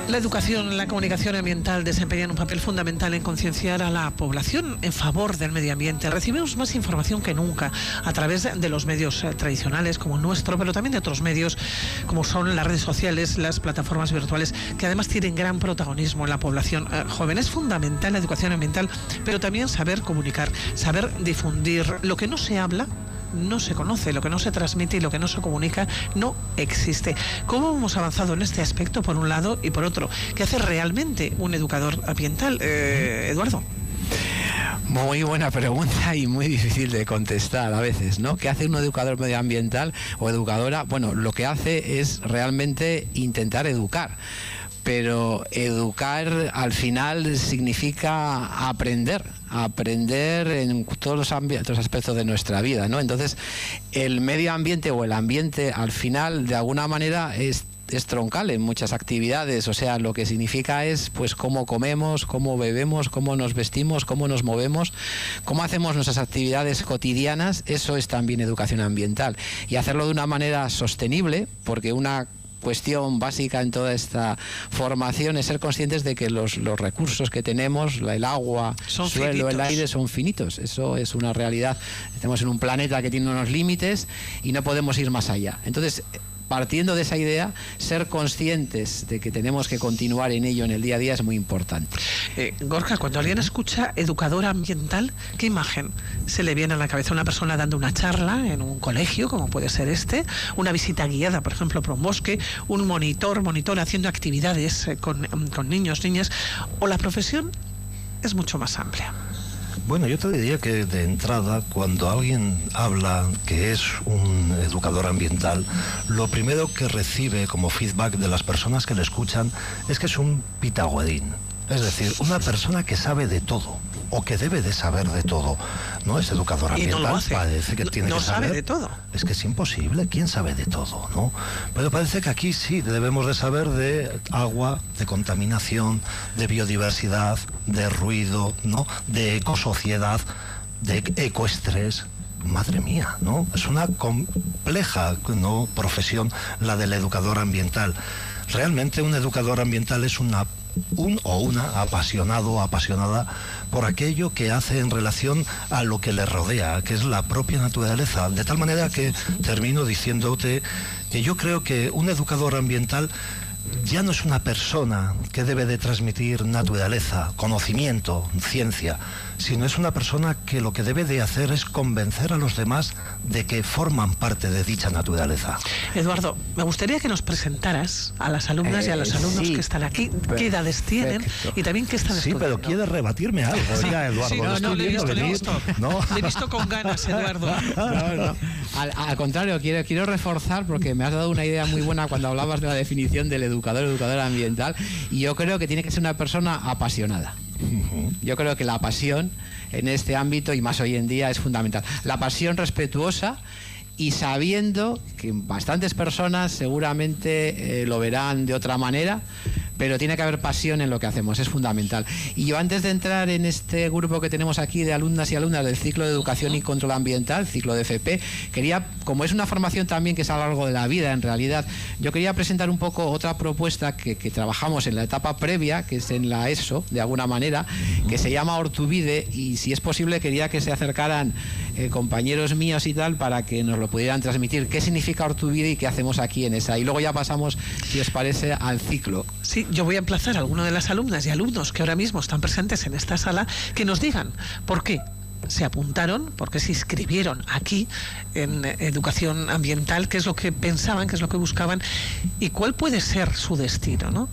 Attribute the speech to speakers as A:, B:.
A: La educación, la comunicación ambiental desempeñan un papel fundamental en concienciar a la población en favor del medio ambiente. Recibimos más información que nunca a través de los medios tradicionales como el nuestro, pero también de otros medios como son las redes sociales, las plataformas virtuales, que además tienen gran protagonismo en la población joven. Es fundamental la educación ambiental, pero también saber comunicar, saber difundir. Lo que no se habla no se conoce, lo que no se transmite y lo que no se comunica no existe. ¿Cómo hemos avanzado en este aspecto por un lado y por otro? ¿Qué hace realmente un educador ambiental, Eduardo?
B: Muy buena pregunta y muy difícil de contestar a veces, ¿no? ¿Qué hace un educador medioambiental o educadora? Bueno, lo que hace es realmente intentar educar. Pero educar al final significa aprender en todos los aspectos de nuestra vida, ¿no? Entonces, el medio ambiente o el ambiente al final, de alguna manera, es troncal en muchas actividades. O sea, lo que significa es pues cómo comemos, cómo bebemos, cómo nos vestimos, cómo nos movemos, cómo hacemos nuestras actividades cotidianas. Eso es también educación ambiental. Y hacerlo de una manera sostenible, porque una cuestión básica en toda esta formación es ser conscientes de que los recursos que tenemos, el agua, el suelo, el aire, son finitos. Eso es una realidad. Estamos en un planeta que tiene unos límites y no podemos ir más allá. Entonces, partiendo de esa idea, ser conscientes de que tenemos que continuar en ello en el día a día es muy importante.
A: Gorka, cuando alguien escucha educadora ambiental, ¿qué imagen se le viene a la cabeza? Una persona dando una charla en un colegio, como puede ser una visita guiada, por ejemplo, por un bosque, un monitor haciendo actividades con niños, niñas, o la profesión es mucho más amplia.
C: Bueno, yo te diría que de entrada, cuando alguien habla que es un educador ambiental, lo primero que recibe como feedback de las personas que le escuchan es que es un pitagodín. Es decir, una persona que sabe de todo, o que debe de saber de todo. No es educador ambiental,
A: no lo hace.
C: Parece que tiene que saber.
A: No sabe de todo.
C: Es que es imposible, ¿quién sabe de todo, no? Pero parece que aquí sí debemos de saber de agua, de contaminación, de biodiversidad, de ruido, ¿no? De ecosociedad, de ecoestrés. Madre mía, ¿no? Es una compleja, ¿no?, profesión la del educador ambiental. Realmente un educador ambiental es un o una apasionado o apasionada por aquello que hace en relación a lo que le rodea, que es la propia naturaleza. De tal manera que termino diciéndote que yo creo que un educador ambiental ya no es una persona que debe de transmitir naturaleza, conocimiento, ciencia, sino es una persona que lo que debe de hacer es convencer a los demás de que forman parte de dicha naturaleza.
A: Eduardo, me gustaría que nos presentaras a las alumnas y a los alumnos que están aquí, qué edades tienen y también qué están estudiando.
C: Sí, pero quiere rebatirme algo, ya, Eduardo.
A: Sí, no, le he visto con ganas, Eduardo.
B: No. Al contrario, quiero reforzar, porque me has dado una idea muy buena cuando hablabas de la definición del educadora ambiental, y yo creo que tiene que ser una persona apasionada. Yo creo que la pasión en este ámbito, y más hoy en día, es fundamental. La pasión respetuosa y sabiendo que bastantes personas seguramente lo verán de otra manera, pero tiene que haber pasión en lo que hacemos, es fundamental. Y yo, antes de entrar en este grupo que tenemos aquí de alumnas y alumnas del ciclo de educación y control ambiental, ciclo de FP, quería, como es una formación también que es a lo largo de la vida en realidad, yo quería presentar un poco otra propuesta que trabajamos en la etapa previa, que es en la ESO, de alguna manera, que se llama Ortubide, y si es posible quería que se acercaran compañeros míos y tal, para que nos lo pudieran transmitir qué significa Ortubide y qué hacemos aquí en esa. Y luego ya pasamos, si os parece, al ciclo.
A: Sí, yo voy a emplazar a alguno de las alumnas y alumnos que ahora mismo están presentes en esta sala que nos digan por qué se apuntaron, por qué se inscribieron aquí en educación ambiental, qué es lo que pensaban, qué es lo que buscaban y cuál puede ser su destino, ¿no?